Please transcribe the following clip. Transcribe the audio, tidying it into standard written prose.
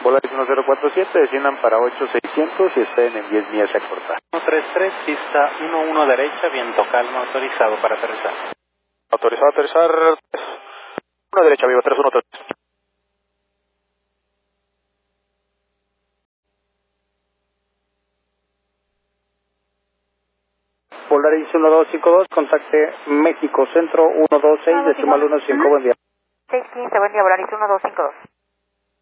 Polaris 1047, desciendan para 8600 y estén en 10 millas a cortar. 133, pista 11 derecha, viento calma, autorizado para aterrizar. Autorizado a aterrizar, 1 derecha, vivo 313. Polaris 1252, contacte México Centro 126, decimal 15, buen día. 615, buen día, Polaris 1252.